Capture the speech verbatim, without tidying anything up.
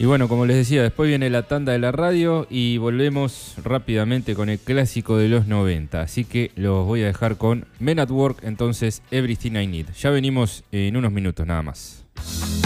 Y bueno, como les decía, después viene la tanda de la radio y volvemos rápidamente con el clásico de los noventa. Así que los voy a dejar con Men at Work, entonces Everything I Need. Ya venimos en unos minutos nada más.